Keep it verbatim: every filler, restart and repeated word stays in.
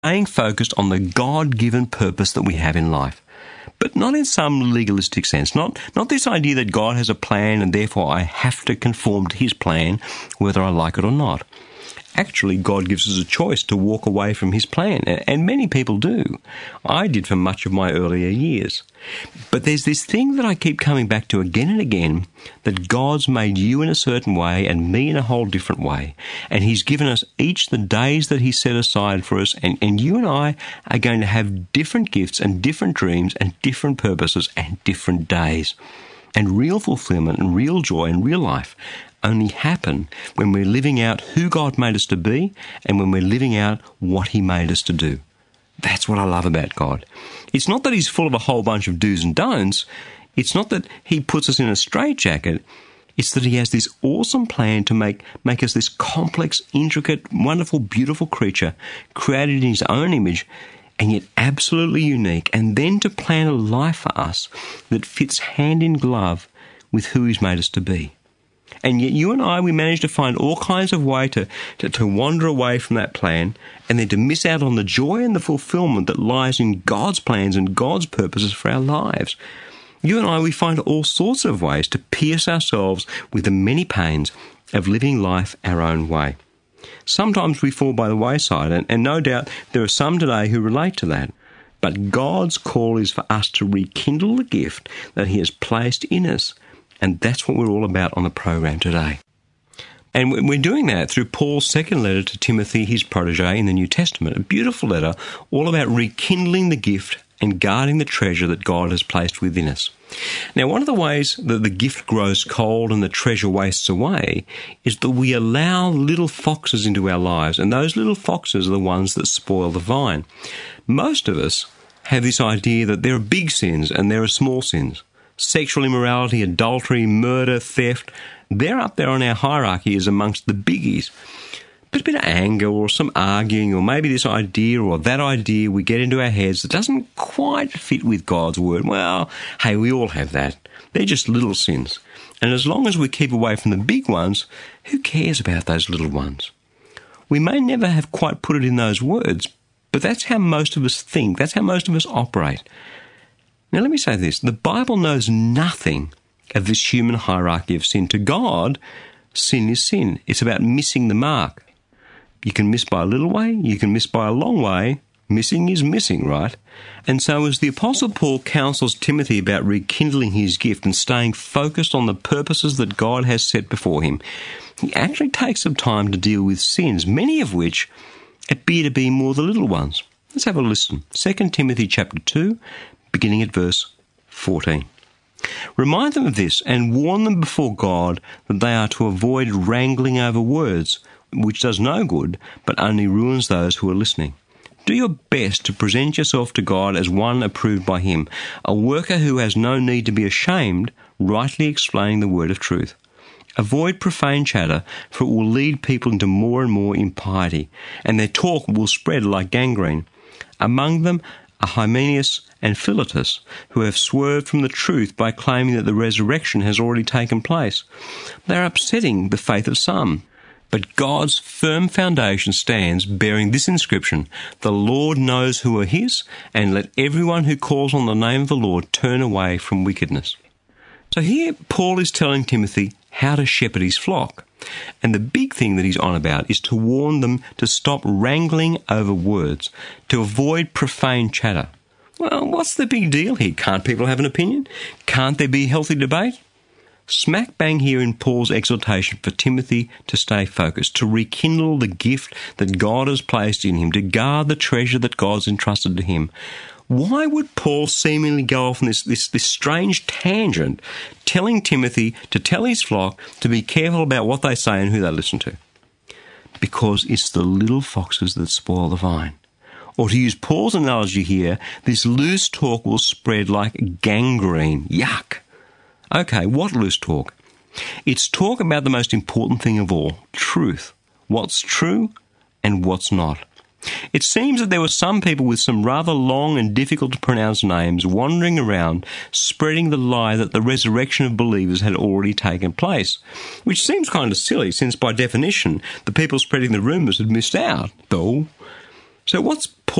staying focused on the God-given purpose that we have in life. But not in some legalistic sense, not, not this idea that God has a plan and therefore I have to conform to his plan whether I like it or not. Actually, God gives us a choice to walk away from his plan, and many people do. I did for much of my earlier years. But there's this thing that I keep coming back to again and again, that God's made you in a certain way and me in a whole different way. And he's given us each the days that he set aside for us, and, and you and I are going to have different gifts and different dreams and different purposes and different days. And real fulfillment and real joy and real life only happen when we're living out who God made us to be and when we're living out what he made us to do. That's what I love about God. It's not that he's full of a whole bunch of do's and don'ts. It's not that he puts us in a straitjacket. It's that he has this awesome plan to make, make us this complex, intricate, wonderful, beautiful creature created in his own image and yet absolutely unique, and then to plan a life for us that fits hand in glove with who he's made us to be. And yet you and I, we manage to find all kinds of way to, to, to wander away from that plan and then to miss out on the joy and the fulfillment that lies in God's plans and God's purposes for our lives. You and I, we find all sorts of ways to pierce ourselves with the many pains of living life our own way. Sometimes we fall by the wayside, and, and no doubt there are some today who relate to that. But God's call is for us to rekindle the gift that he has placed in us. And that's what we're all about on the program today. And we're doing that through Paul's second letter to Timothy, his protege in the New Testament. A beautiful letter all about rekindling the gift and guarding the treasure that God has placed within us. Now, one of the ways that the gift grows cold and the treasure wastes away is that we allow little foxes into our lives, and those little foxes are the ones that spoil the vine. Most of us have this idea that there are big sins and there are small sins. Sexual immorality, adultery, murder, theft, they're up there on our hierarchy as amongst the biggies. But a bit of anger or some arguing or maybe this idea or that idea we get into our heads that doesn't quite fit with God's word, well, hey, we all have that. They're just little sins. And as long as we keep away from the big ones, who cares about those little ones? We may never have quite put it in those words, but that's how most of us think. That's how most of us operate. Now, let me say this. The Bible knows nothing of this human hierarchy of sin. To God, sin is sin. It's about missing the mark. You can miss by a little way. You can miss by a long way. Missing is missing, right? And so as the Apostle Paul counsels Timothy about rekindling his gift and staying focused on the purposes that God has set before him, he actually takes some time to deal with sins, many of which appear to be more the little ones. Let's have a listen. Second Timothy chapter two, beginning at verse fourteen. Remind them of this and warn them before God that they are to avoid wrangling over words, which does no good, but only ruins those who are listening. Do your best to present yourself to God as one approved by him, a worker who has no need to be ashamed, rightly explaining the word of truth. Avoid profane chatter, for it will lead people into more and more impiety, and their talk will spread like gangrene. Among them are Hymenaeus and Philetus, who have swerved from the truth by claiming that the resurrection has already taken place. They are upsetting the faith of some. But God's firm foundation stands, bearing this inscription: "The Lord knows who are his, and let everyone who calls on the name of the Lord turn away from wickedness." So here Paul is telling Timothy how to shepherd his flock. And the big thing that he's on about is to warn them to stop wrangling over words, to avoid profane chatter. Well, what's the big deal here? Can't people have an opinion? Can't there be healthy debate? Smack bang here in Paul's exhortation for Timothy to stay focused, to rekindle the gift that God has placed in him, to guard the treasure that God's entrusted to him. Why would Paul seemingly go off on this, this, this strange tangent, telling Timothy to tell his flock to be careful about what they say and who they listen to? Because it's the little foxes that spoil the vine. Or to use Paul's analogy here, this loose talk will spread like gangrene. Yuck! Okay, what loose talk? It's talk about the most important thing of all, truth. What's true and what's not. It seems that there were some people with some rather long and difficult to pronounce names wandering around spreading the lie that the resurrection of believers had already taken place, which seems kind of silly since by definition the people spreading the rumours had missed out, though. So what's